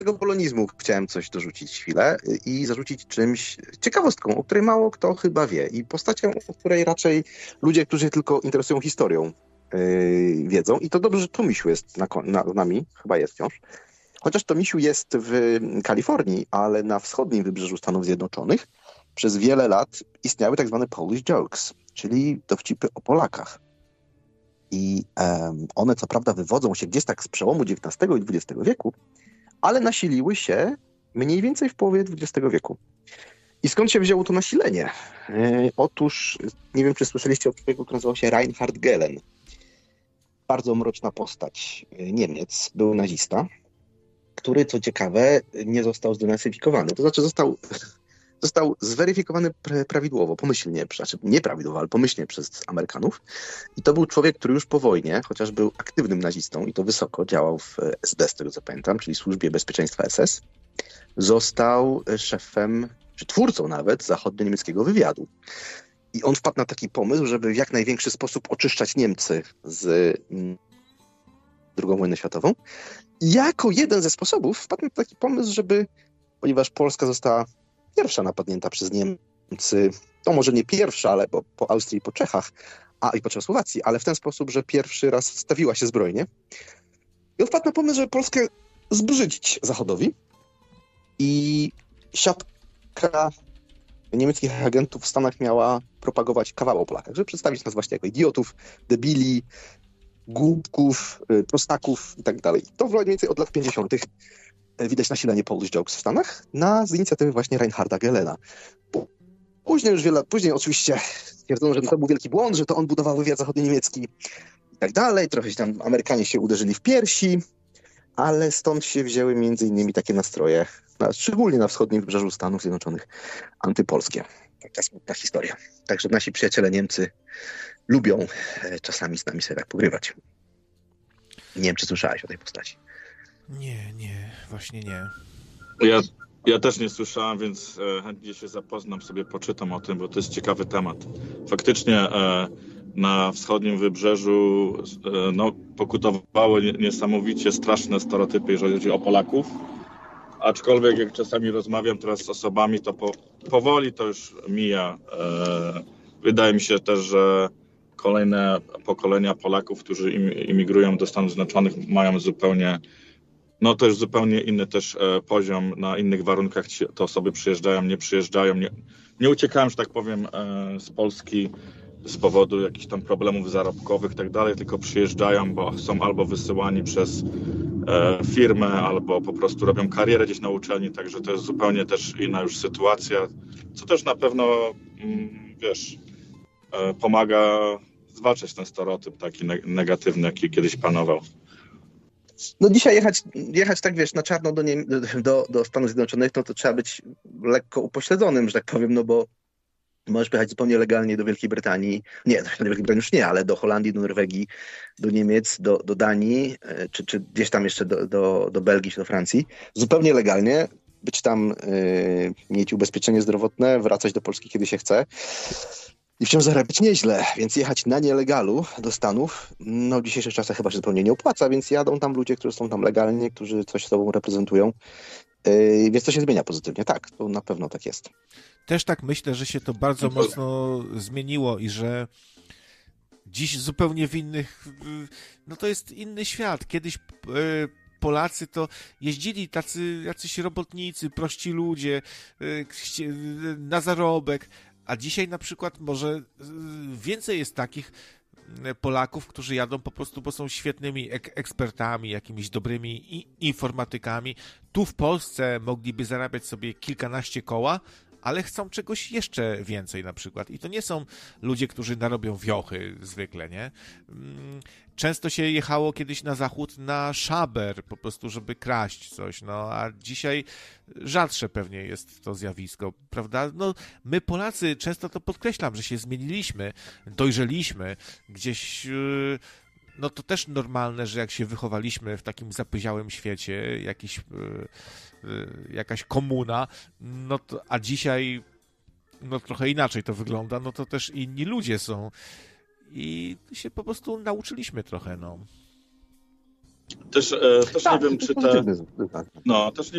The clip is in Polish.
tego polonizmu chciałem coś dorzucić chwilę i zarzucić czymś ciekawostką, o której mało kto chyba wie i postacią, o której raczej ludzie, którzy się tylko interesują historią, wiedzą. I to dobrze, że Tomisiu jest z nami, chyba jest wciąż. Chociaż Tomisiu jest w Kalifornii, ale na wschodnim wybrzeżu Stanów Zjednoczonych przez wiele lat istniały tak zwane Polish jokes, czyli dowcipy o Polakach. I one co prawda wywodzą się gdzieś tak z przełomu XIX i XX wieku, ale nasiliły się mniej więcej w połowie XX wieku. I skąd się wzięło to nasilenie? Otóż, nie wiem, czy słyszeliście o człowieku, który nazywał się Reinhard Gehlen. Bardzo mroczna postać Niemiec, był nazista, który, co ciekawe, nie został zdenazyfikowany. To znaczy został zweryfikowany prawidłowo, pomyślnie, znaczy nieprawidłowo, ale pomyślnie przez Amerykanów. I to był człowiek, który już po wojnie, chociaż był aktywnym nazistą i to wysoko, działał w SD, z tego co pamiętam, czyli Służbie Bezpieczeństwa SS, został szefem, czy twórcą nawet, zachodnio-niemieckiego wywiadu. I on wpadł na taki pomysł, żeby w jak największy sposób oczyszczać Niemcy z II wojną światową. I jako jeden ze sposobów wpadł na taki pomysł, żeby, ponieważ Polska została pierwsza napadnięta przez Niemcy, to może nie pierwsza, ale po Austrii i po Czechach, i po Czechosłowacji, ale w ten sposób, że pierwszy raz stawiła się zbrojnie. I on wpadł na pomysł, żeby Polskę zbrzydzić Zachodowi i siatka niemieckich agentów w Stanach miała propagować kawał o Polakach, żeby przedstawić nas właśnie jako idiotów, debili, głupków, prostaków i tak dalej. To mniej więcej od lat 50. widać nasilenie Polish jokes w Stanach z inicjatywy właśnie Reinharda Gehlena. Później, już wiele lat później, oczywiście stwierdzono, że to był wielki błąd, że to on budował wywiad zachodnio-niemiecki i tak dalej. Trochę się tam Amerykanie się uderzyli w piersi, ale stąd się wzięły między innymi takie nastroje, szczególnie na wschodnim wybrzeżu Stanów Zjednoczonych, antypolskie. Taka smutna historia. Także nasi przyjaciele Niemcy lubią czasami z nami sobie tak pogrywać. Nie wiem, czy słyszałeś o tej postaci. Nie, właśnie nie. Ja też nie słyszałem, więc chętnie się zapoznam, sobie poczytam o tym, bo to jest ciekawy temat. Faktycznie na wschodnim wybrzeżu pokutowały niesamowicie straszne stereotypy, jeżeli chodzi o Polaków. Aczkolwiek jak czasami rozmawiam teraz z osobami, to powoli to już mija. Wydaje mi się też, że kolejne pokolenia Polaków, którzy imigrują do Stanów Zjednoczonych, mają zupełnie, też zupełnie inny też poziom, na innych warunkach te osoby przyjeżdżają, nie przyjeżdżają, nie uciekają, że tak powiem, z Polski z powodu jakichś tam problemów zarobkowych i tak dalej, tylko przyjeżdżają, bo są albo wysyłani przez firmę, albo po prostu robią karierę gdzieś na uczelni, także to jest zupełnie też inna już sytuacja, co też na pewno, pomaga zwalczać ten stereotyp taki negatywny, jaki kiedyś panował. No dzisiaj jechać tak, na czarno do Stanów Zjednoczonych, to trzeba być lekko upośledzonym, że tak powiem, no bo możesz pojechać zupełnie legalnie do Wielkiej Brytanii. Nie, do Wielkiej Brytanii już nie, ale do Holandii, do Norwegii, do Niemiec, do Danii, czy gdzieś tam jeszcze do Belgii, czy do Francji. Zupełnie legalnie. Być tam, mieć ubezpieczenie zdrowotne, wracać do Polski, kiedy się chce. I wciąż zarabiać nieźle, więc jechać na nielegalu do Stanów, w dzisiejszych czasach chyba się zupełnie nie opłaca, więc jadą tam ludzie, którzy są tam legalnie, którzy coś sobą reprezentują. Więc to się zmienia pozytywnie. Tak, to na pewno tak jest. Też tak myślę, że się to bardzo mocno zmieniło i że dziś zupełnie w innych... to jest inny świat. Kiedyś Polacy to jeździli jacyś robotnicy, prości ludzie na zarobek, a dzisiaj na przykład może więcej jest takich Polaków, którzy jadą po prostu, bo są świetnymi ekspertami, jakimiś dobrymi informatykami. Tu w Polsce mogliby zarabiać sobie kilkanaście koła, ale chcą czegoś jeszcze więcej na przykład. I to nie są ludzie, którzy narobią wiochy zwykle, nie? Często się jechało kiedyś na zachód na szaber, po prostu, żeby kraść coś, a dzisiaj rzadsze pewnie jest to zjawisko, prawda? My Polacy, często to podkreślam, że się zmieniliśmy, dojrzeliśmy, gdzieś... to też normalne, że jak się wychowaliśmy w takim zapyziałym świecie, jakaś komuna, a dzisiaj trochę inaczej to wygląda, to też inni ludzie są i się po prostu nauczyliśmy trochę, Też nie wiem, czy też nie